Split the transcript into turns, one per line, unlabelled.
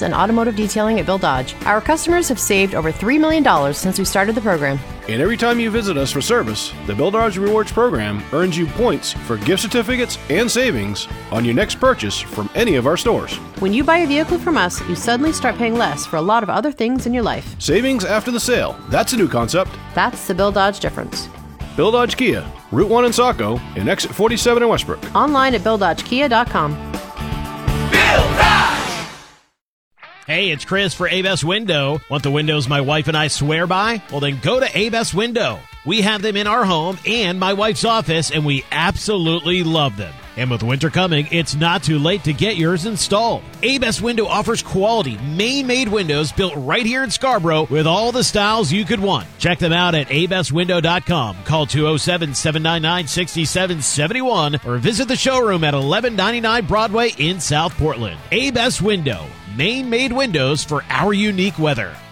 and automotive detailing at Bill Dodge. Our customers have saved over $3 million since we started the program.
And every time you visit us for service, the Bill Dodge Rewards program earns you points for gift certificates and savings on your next purchase from any of our stores.
When you buy a vehicle from us, you suddenly start paying less for a lot of other things in your life.
Savings after the sale. That's a new concept.
That's the Bill Dodge difference.
Bill Dodge Kia, Route 1 in Saco, and Exit 47 in Westbrook.
Online at BillDodgeKia.com.
Bill Dodge!
Hey, it's Chris for A-Best Window. Want the windows my wife and I swear by? Well, then go to A-Best Window. We have them in our home and my wife's office, and we absolutely love them. And with winter coming, it's not too late to get yours installed. A-Best Window offers quality, Maine-made windows built right here in Scarborough with all the styles you could want. Check them out at abestwindow.com. Call 207-799-6771 or visit the showroom at 1199 Broadway in South Portland. A-Best Window, Maine-made windows for our unique weather.